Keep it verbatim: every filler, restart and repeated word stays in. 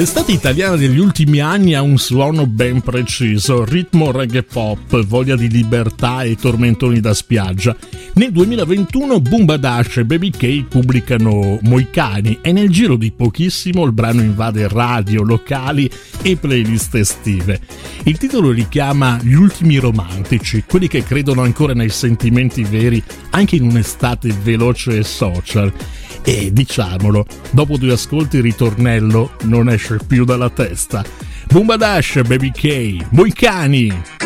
L'estate italiana degli ultimi anni ha un suono ben preciso, ritmo reggae pop, voglia di libertà e tormentoni da spiaggia. Nel duemilaventuno Boombadash e Baby K pubblicano Moicani e nel giro di pochissimo il brano invade radio, locali e playlist estive. Il titolo richiama gli ultimi romantici, quelli che credono ancora nei sentimenti veri anche in un'estate veloce e social. E diciamolo, dopo due ascolti il ritornello non esce più dalla testa. Boombadash, Baby K, Moicani!